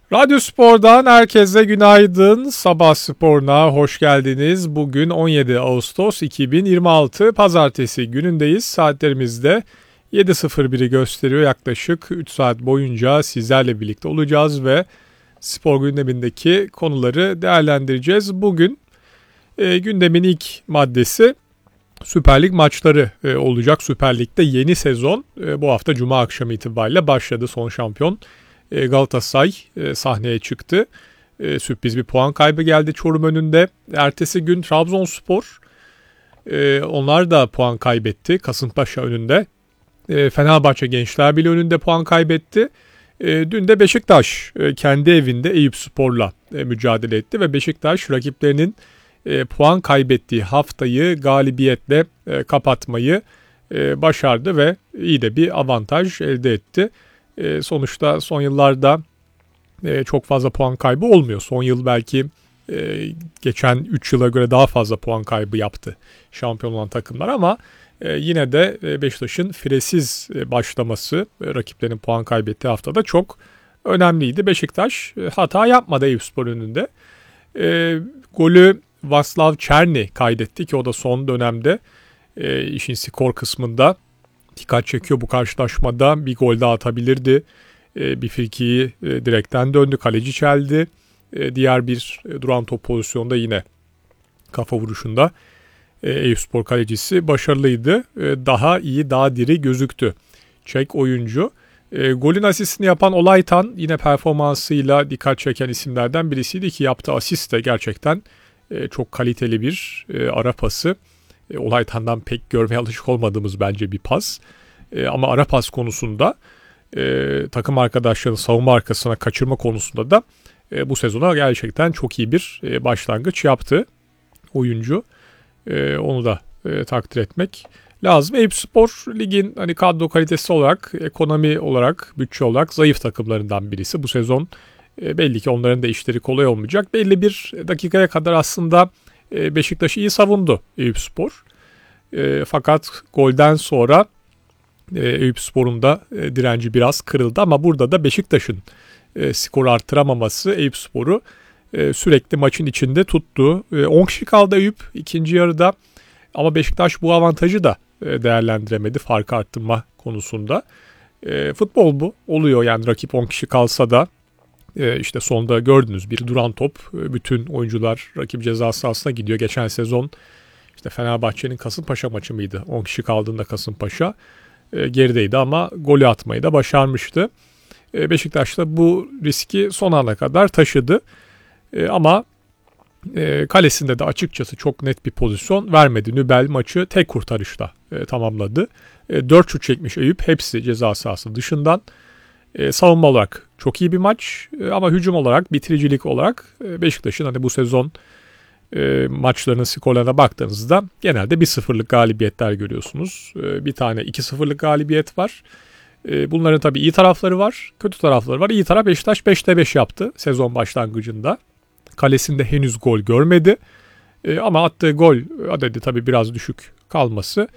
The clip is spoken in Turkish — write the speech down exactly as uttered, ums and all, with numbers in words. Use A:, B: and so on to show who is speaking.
A: Radyo Spor'dan herkese günaydın. Sabah Spor'una hoş geldiniz. Bugün on yedi Ağustos iki bin yirmi altı Pazartesi günündeyiz. Saatlerimizde yedi sıfır biri gösteriyor. Yaklaşık üç saat boyunca sizlerle birlikte olacağız ve spor gündemindeki konuları değerlendireceğiz. Bugün e, gündemin ilk maddesi Süper Lig maçları e, olacak. Süper Lig'de yeni sezon e, bu hafta Cuma akşamı itibariyle başladı. Son şampiyon Galatasaray sahneye çıktı. Sürpriz bir puan kaybı geldi Çorum önünde. Ertesi gün Trabzonspor, onlar da puan kaybetti Kasımpaşa önünde. Fenerbahçe Gençler Birliği önünde puan kaybetti. Dün de Beşiktaş kendi evinde Eyüpspor'la mücadele etti ve Beşiktaş rakiplerinin puan kaybettiği haftayı galibiyetle kapatmayı başardı ve iyi de bir avantaj elde etti. E, sonuçta son yıllarda e, çok fazla puan kaybı olmuyor. Son yıl belki e, geçen üç yıla göre daha fazla puan kaybı yaptı şampiyon olan takımlar ama e, yine de e, Beşiktaş'ın firesiz e, başlaması e, rakiplerin puan kaybettiği haftada çok önemliydi. Beşiktaş e, hata yapmadı Eyüpspor önünde. E, golü Vaslav Černý kaydetti ki o da son dönemde e, işin skor kısmında dikkat çekiyor. Bu karşılaşmada bir gol daha atabilirdi. E, bir frikiyi e, direkten döndü. Kaleci çeldi. E, diğer bir e, duran top pozisyonda yine kafa vuruşunda e, Eyüpspor kalecisi başarılıydı. E, daha iyi, daha diri gözüktü Çek oyuncu. E, golün asistini yapan Olaytan yine performansıyla dikkat çeken isimlerden birisiydi ki yaptığı asist de gerçekten e, çok kaliteli bir e, ara pası. E, Olaytan'dan pek görmeye alışık olmadığımız bence bir pas. E, ama ara pas konusunda e, takım arkadaşlarının savunma arkasına kaçırma konusunda da e, bu sezona gerçekten çok iyi bir e, başlangıç yaptı oyuncu. E, onu da e, takdir etmek lazım. Eyüpspor ligin hani kadro kalitesi olarak, ekonomi olarak, bütçe olarak zayıf takımlarından birisi. Bu sezon e, belli ki onların da işleri kolay olmayacak. Belli bir dakikaya kadar aslında Beşiktaş iyi savundu Eyüpspor. E, fakat golden sonra e, Eyüpspor'un da e, direnci biraz kırıldı ama burada da Beşiktaş'ın e, skoru arttıramaması Eyüpspor'u e, sürekli maçın içinde tuttu. E, on kişi kaldı Eyüp ikinci yarıda ama Beşiktaş bu avantajı da e, değerlendiremedi farkı arttırma konusunda. E, futbol bu oluyor yani rakip on kişi kalsa da Ee, işte sonda gördünüz bir duran top bütün oyuncular rakip ceza sahasına gidiyor. Geçen sezon işte Fenerbahçe'nin Kasımpaşa maçı mıydı? on kişi kaldığında Kasımpaşa e, gerideydi ama golü atmayı da başarmıştı. E, Beşiktaş da bu riski son ana kadar taşıdı. E, ama e, kalesinde de açıkçası çok net bir pozisyon vermedi. Nübel maçı tek kurtarışla e, tamamladı. E, dört şut çekmiş Eyüp, hepsi ceza sahası dışından. E, savunma olarak çok iyi bir maç e, ama hücum olarak, bitiricilik olarak e, Beşiktaş'ın hani bu sezon e, maçlarının skorlarına baktığınızda genelde bir sıfırlık galibiyetler görüyorsunuz. E, bir tane iki sıfırlık galibiyet var. E, bunların tabii iyi tarafları var, kötü tarafları var. İyi taraf Beşiktaş beşte beş yaptı sezon başlangıcında. Kalesinde henüz gol görmedi. E, ama attığı gol adedi tabii biraz düşük kalması